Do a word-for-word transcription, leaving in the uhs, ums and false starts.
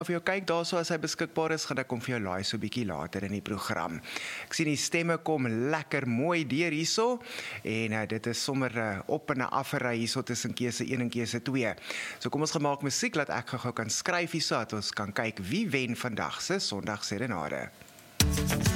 vir jou kyk daarso as hy beskikbaar is, gaan ek hom vir jou laai so 'n bietjie later in die program. Ek sien die stemme kom lekker mooi deur hierso en uh, dit is sommer uh, op en af ry hierso tussen keuse een en keuse twee. So kom ons gemaak musiek laat ek gou kan skryf hierso dat ons kan kyk wie wen vandag se Sondag Serenade.